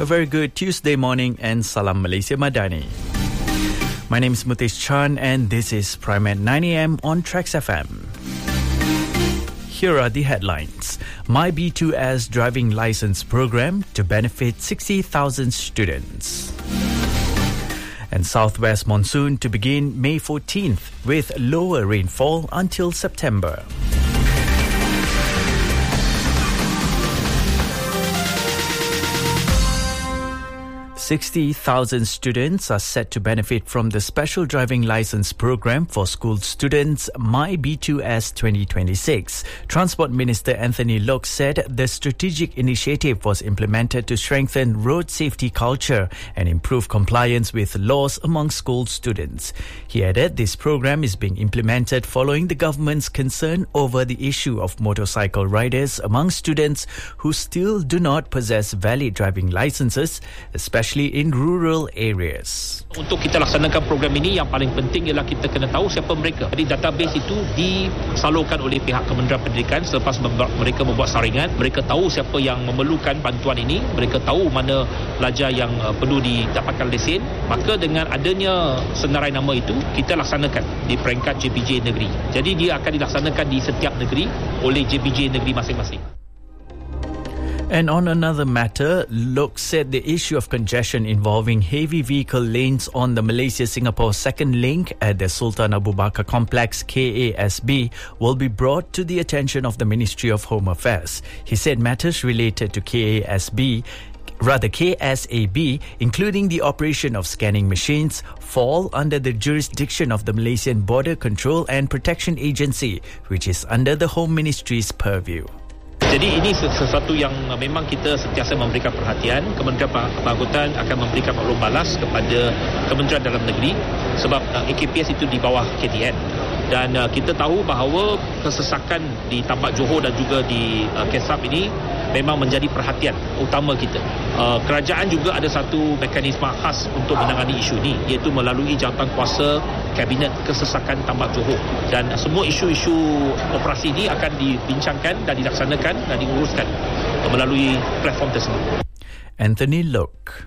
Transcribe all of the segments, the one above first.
A very good Tuesday morning and Salam Malaysia Madani. My name is Mutesh Chan and this is Prime at 9 a.m. on Trax FM. Here are the headlines. My B2S driving license program to benefit 60,000 students. And southwest monsoon to begin May 14th with lower rainfall until September. $60,000 students are set to benefit from the Special Driving License Program for school students My B2S 2026. Transport Minister Anthony Loke said the strategic initiative was implemented to strengthen road safety culture and improve compliance with laws among school students. He added this program is being implemented following the government's concern over the issue of motorcycle riders among students who still do not possess valid driving licenses, especially in rural areas. Untuk kita laksanakan program ini, yang paling penting ialah kita kena tahu siapa mereka. Jadi database itu disalurkan oleh pihak Kementerian Pendidikan selepas mereka membuat saringan. Mereka tahu siapa yang memerlukan bantuan ini. Mereka tahu mana pelajar yang perlu didapatkan lesen. Maka dengan adanya senarai nama itu, kita laksanakan di peringkat JPJ negeri. Jadi dia akan dilaksanakan di setiap negeri oleh JPJ negeri masing-masing. And on another matter, Loke said the issue of congestion involving heavy vehicle lanes on the Malaysia-Singapore second link at the Sultan Abu Bakar Complex KASB will be brought to the attention of the Ministry of Home Affairs. He said matters related to KASB, including the operation of scanning machines, fall under the jurisdiction of the Malaysian Border Control and Protection Agency, which is under the Home Ministry's purview. Jadi ini sesuatu yang memang kita sentiasa memberikan perhatian. Kementerian Pengangkutan akan memberikan maklum balas kepada Kementerian Dalam Negeri sebab AKPS itu di bawah KTN. Dan kita tahu bahawa kesesakan di Tambak Johor dan juga di KESAP ini memang menjadi perhatian utama kita. Kerajaan juga ada satu mekanisme khas untuk menangani isu ini, iaitu melalui jawatankuasa Kabinet Kesesakan Tambak Johor. Dan semua isu-isu operasi ini akan dibincangkan dan dilaksanakan dan diuruskan melalui platform tersebut. Anthony Loke.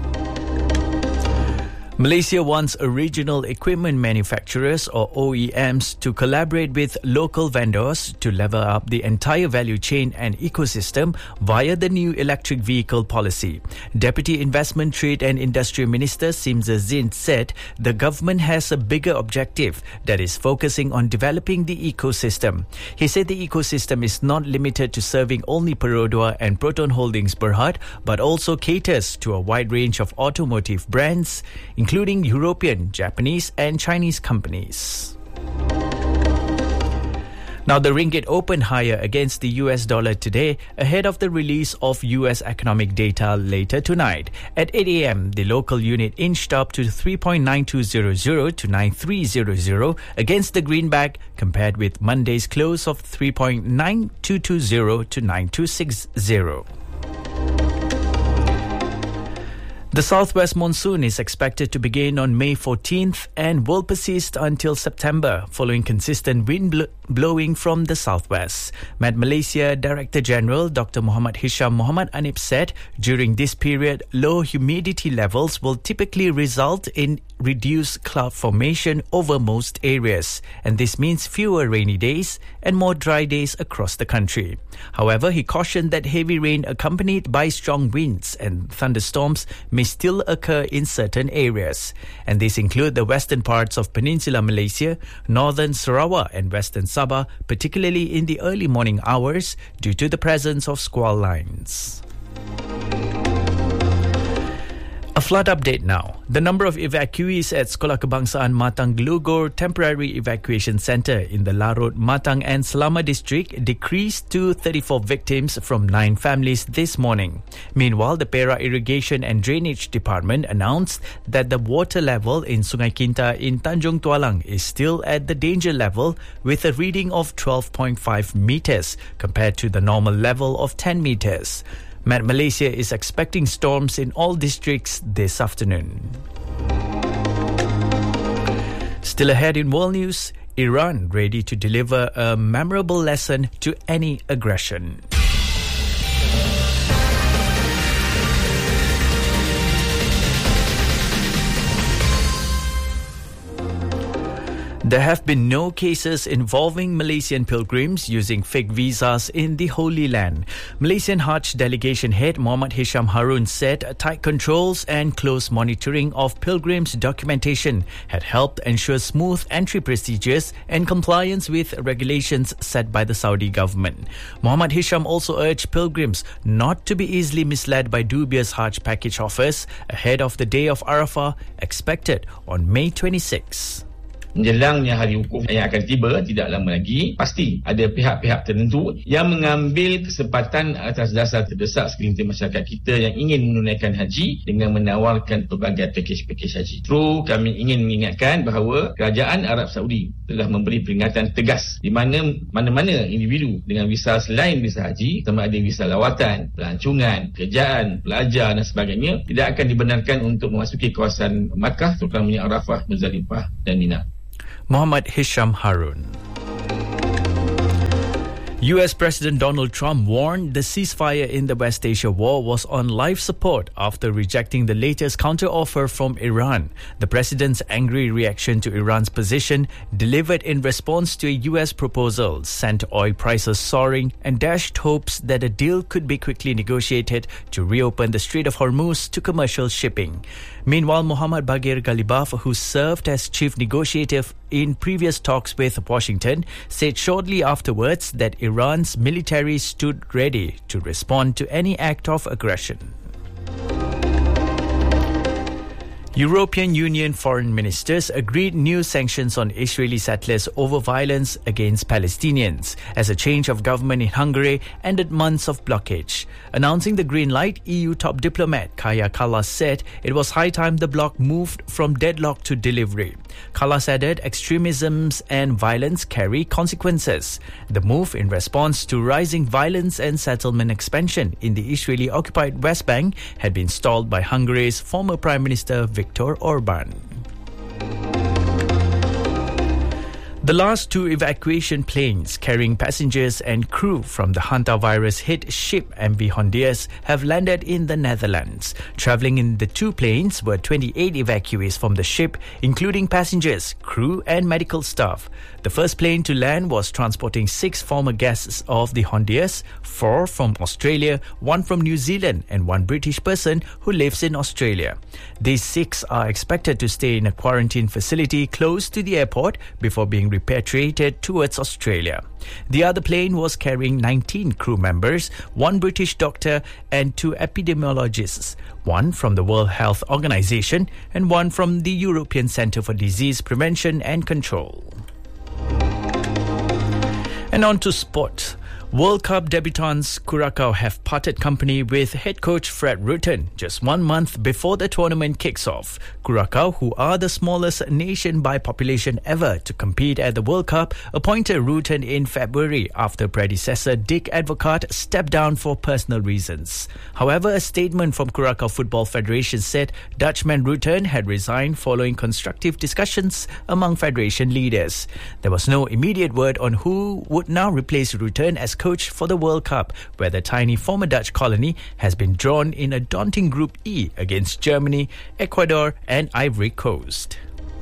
Malaysia wants original equipment manufacturers or OEMs to collaborate with local vendors to level up the entire value chain and ecosystem via the new electric vehicle policy. Deputy Investment, Trade and Industry Minister Simza Zin said the government has a bigger objective that is focusing on developing the ecosystem. He said the ecosystem is not limited to serving only Perodua and Proton Holdings Berhad, but also caters to a wide range of automotive brands, including European, Japanese and Chinese companies. Now, the ringgit opened higher against the US dollar today ahead of the release of US economic data later tonight. At 8 a.m., the local unit inched up to 3.9200 to 9300 against the greenback, compared with Monday's close of 3.9220 to 9260. The southwest monsoon is expected to begin on May 14th and will persist until September, following consistent wind blowing from the southwest. Met Malaysia Director General Dr. Muhammad Hisham Muhammad Anip said during this period, low humidity levels will typically result in reduced cloud formation over most areas, and this means fewer rainy days and more dry days across the country. However, he cautioned that heavy rain accompanied by strong winds and thunderstorms may still occur in certain areas, and these include the western parts of Peninsular Malaysia, northern Sarawak and western Sabah, particularly in the early morning hours due to the presence of squall lines. A flood update now. The number of evacuees at Sekolah Kebangsaan Matang Gelugor Temporary Evacuation Centre in the Larut, Matang and Selama district decreased to 34 victims from 9 families this morning. Meanwhile, the Perak Irrigation and Drainage Department announced that the water level in Sungai Kinta in Tanjung Tualang is still at the danger level with a reading of 12.5 metres compared to the normal level of 10 metres. Met Malaysia is expecting storms in all districts this afternoon. Still ahead in world news, Iran ready to deliver a memorable lesson to any aggression. There have been no cases involving Malaysian pilgrims using fake visas in the Holy Land. Malaysian Hajj delegation head Muhammad Hisham Harun said tight controls and close monitoring of pilgrims' documentation had helped ensure smooth entry procedures and compliance with regulations set by the Saudi government. Muhammad Hisham also urged pilgrims not to be easily misled by dubious Hajj package offers ahead of the day of Arafah expected on May 26. Menjelangnya hari wukuf yang akan tiba tidak lama lagi, pasti ada pihak-pihak tertentu yang mengambil kesempatan atas dasar terdesak segelintir masyarakat kita yang ingin menunaikan haji dengan menawarkan pelbagai pakej-pakej haji. Terus kami ingin mengingatkan bahawa Kerajaan Arab Saudi telah memberi peringatan tegas di mana-mana individu dengan visa selain visa haji, sama ada visa lawatan, pelancongan, kerjaan, pelajar dan sebagainya, tidak akan dibenarkan untuk memasuki kawasan Makkah, terutamanya Arafah, Muzdalifah dan Mina. Muhammad Hisham Harun. US President Donald Trump warned the ceasefire in the West Asia war was on life support after rejecting the latest counteroffer from Iran. The president's angry reaction to Iran's position, delivered in response to a US proposal, sent oil prices soaring and dashed hopes that a deal could be quickly negotiated to reopen the Strait of Hormuz to commercial shipping. Meanwhile, Muhammad Baghir Ghalibaf, who served as chief negotiator in previous talks with Washington, said shortly afterwards that Iran's military stood ready to respond to any act of aggression. European Union foreign ministers agreed new sanctions on Israeli settlers over violence against Palestinians as a change of government in Hungary ended months of blockage. Announcing the green light, EU top diplomat Kaja Kallas said it was high time the bloc moved from deadlock to delivery. Kallas added extremisms and violence carry consequences. The move in response to rising violence and settlement expansion in the Israeli-occupied West Bank had been stalled by Hungary's former Prime Minister Viktor Orban. The last two evacuation planes carrying passengers and crew from the hantavirus-hit ship MV Hondias have landed in the Netherlands. Travelling in the two planes were 28 evacuees from the ship, including passengers, crew and medical staff. The first plane to land was transporting 6 former guests of the Hondias, 4 from Australia, 1 from New Zealand and 1 British person who lives in Australia. These 6 are expected to stay in a quarantine facility close to the airport before being repatriated towards Australia. The other plane was carrying 19 crew members, 1 British doctor and 2 epidemiologists, 1 from the World Health Organization and 1 from the European Centre for Disease Prevention and Control. And on to sport. World Cup debutants Curacao have parted company with head coach Fred Rutten just 1 month before the tournament kicks off. Curacao, who are the smallest nation by population ever to compete at the World Cup, appointed Rutten in February after predecessor Dick Advocaat stepped down for personal reasons. However, a statement from Curacao Football Federation said Dutchman Rutten had resigned following constructive discussions among federation leaders. There was no immediate word on who would now replace Rutten as coach for the World Cup, where the tiny former Dutch colony has been drawn in a daunting Group E against Germany, Ecuador and Ivory Coast.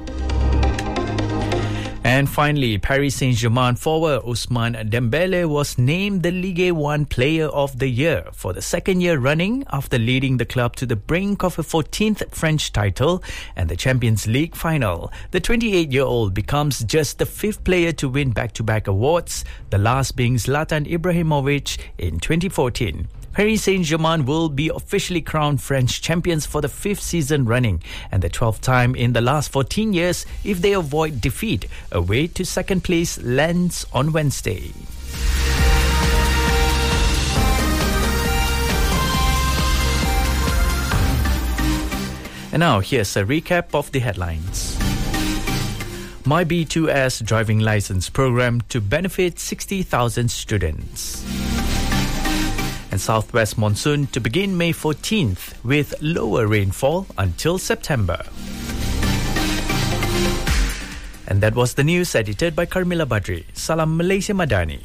And finally, Paris Saint-Germain forward Ousmane Dembele was named the Ligue 1 Player of the Year for the second year running after leading the club to the brink of a 14th French title and the Champions League final. The 28-year-old becomes just the 5th player to win back-to-back awards, the last being Zlatan Ibrahimovic in 2014. Paris Saint-Germain will be officially crowned French champions for the 5th season running and the 12th time in the last 14 years if they avoid defeat. Away to second place Lens on Wednesday. And now here's a recap of the headlines. My B2S driving license program to benefit 60,000 students. And southwest monsoon to begin May 14th with lower rainfall until September. And that was the news edited by Carmila Badri. Salam Malaysia Madani.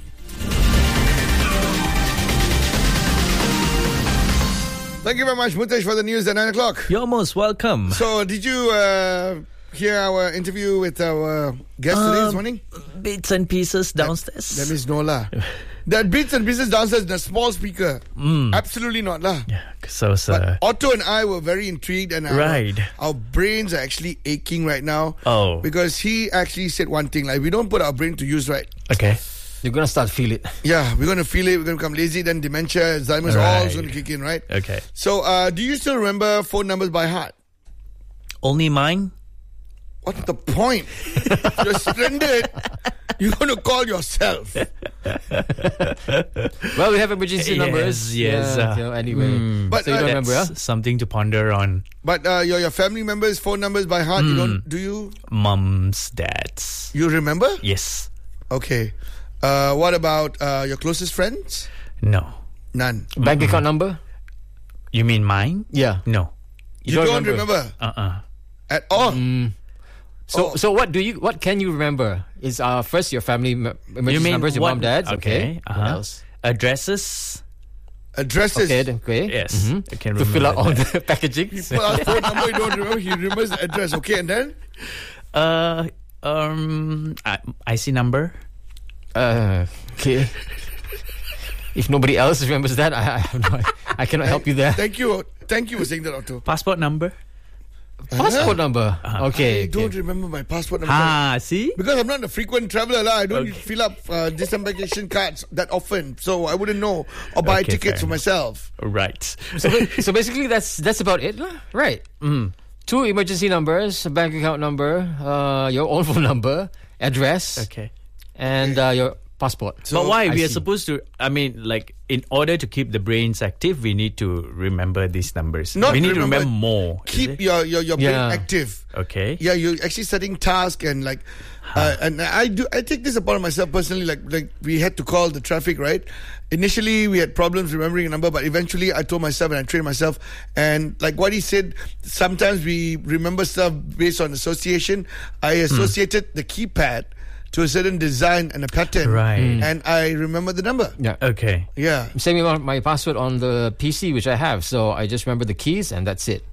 Thank you very much, Mutesh, for the news at 9 o'clock. You're most welcome. So, did you hear our interview with our guest today this morning? Bits and pieces downstairs. That means no lah. That bits and pieces downstairs, the small speaker. Absolutely not lah. Yeah, so But Otto and I were very intrigued, and Right. our brains are actually aching right now. Oh. Because he actually said one thing, like, we don't put our brain to use right. Okay. You're going to start to feel it. Yeah, we're going to feel it, we're going to become lazy, then dementia, Alzheimer's, all is going to kick in, right? Okay. So, do you still remember phone numbers by heart? Only mine? What's the point? You're stranded. You're going to call yourself. Well, we have emergency numbers. Yes. Yeah, anyway. But So you don't remember, That's something to ponder on. But your family members' phone numbers by heart, you don't? Do you? Mums, dads. You remember? Yes. Okay. What about your closest friends? No. None. Bank account number? You mean mine? Yeah. No. You don't remember at all. So what can you remember? Is first your family emergency numbers, your mom, dads. Okay. What else? Addresses. Addresses. Okay. Yes. I can To remember fill out all that. the packaging. People ask phone number, you don't remember. He remembers the address. Okay, and then IC number. Okay. If nobody else remembers that, I have no. I cannot help you there. thank you for saying that, Otto. Passport number. Passport number. Okay. I don't remember my passport number. See? Because I'm not a frequent traveler, I don't fill up disembarkation cards that often, so I wouldn't know or buy Okay, tickets for fair myself. Right. So basically, that's about it, lah. Right? 2 emergency numbers, a bank account number, your own phone number, address, Okay. and your passport. But why? We are see. supposed to, in order to keep the brains active, we need to remember these numbers. Not we need to remember, remember more. Keep your brain Yeah. active. Okay. Yeah, you're actually setting tasks and and I take this upon myself personally. Like we had to call the traffic, right? Initially, we had problems remembering a number, but eventually, I told myself and I trained myself. And like what he said, sometimes we remember stuff based on association. I associated the keypad to a certain design and a pattern, Right. And I remember the number. Yeah. Okay. Yeah. Same about my password on the PC, which I have. So I just remember the keys, and that's it.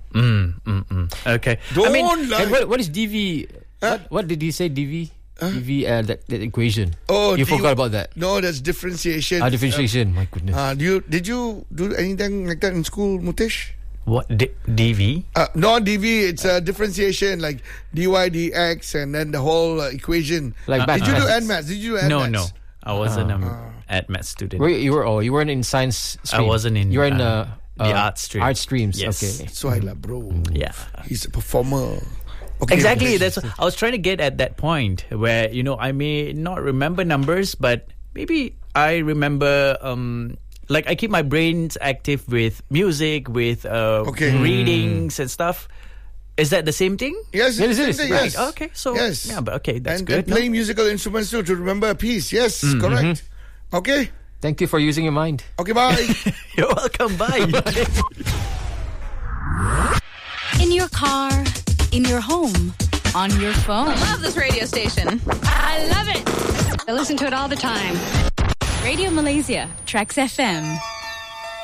Okay. Don't lie. And what is DV? What did he say? DV? DV, that equation. Oh, you forgot about that. No, that's differentiation. Differentiation. My goodness. Did you do anything like that in school, Mutesh? What? DV? No, DV, it's differentiation, like dy, dx, and then the whole equation. Like Did you do mathematics. AdMaths? Did you do AdMaths? No. I wasn't an AdMath student. You weren't in science stream. I wasn't in, You were in the art stream. Art streams. Yes. Okay. So I like, bro. Yeah. He's a performer. Okay, Exactly. okay. That's I was trying to get at that point where I may not remember numbers, but maybe I remember. Like I keep my brains active with music, with readings and stuff. Is that the same thing? Yes, It is, same it is. thing, Right. yes. Okay. So Yes. yeah, but okay, that's and good. no? playing musical instruments too to remember a piece. Yes, correct. Okay. Thank you for using your mind. Okay, bye. You're welcome. Bye. In your car, in your home, on your phone. Love this radio station. I love it. I listen to it all the time. Radio Malaysia, Trax FM.